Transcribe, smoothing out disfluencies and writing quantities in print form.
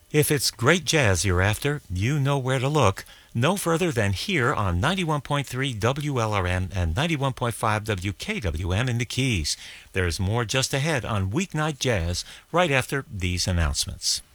If it's great jazz you're after, you know where to look. No further than here on 91.3 WLRN and 91.5 WKWM in the Keys. There's more just ahead on Weeknight Jazz right after these announcements.